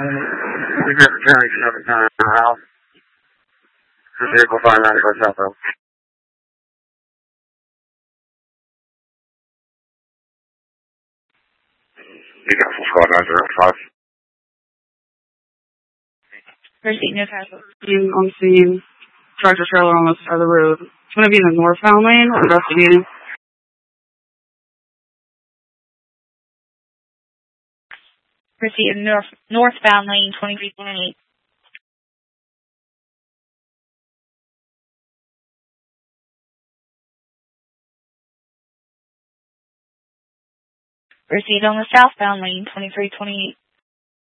You get County 7 time around. Vehicle 594 South Road. You got full squad 905. Proceed, no traffic. On scene, tractor trailer on the side of the road. It's going to be in the northbound lane or investigating. Proceed in northbound lane 2328. Proceed on the southbound lane 2328.